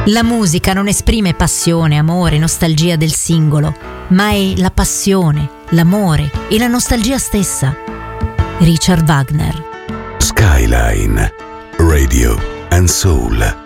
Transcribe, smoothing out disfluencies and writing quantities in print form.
La musica non esprime passione, amore, nostalgia del singolo, ma è la passione, l'amore e la nostalgia stessa. Richard Wagner. Skyline Radio and Soul.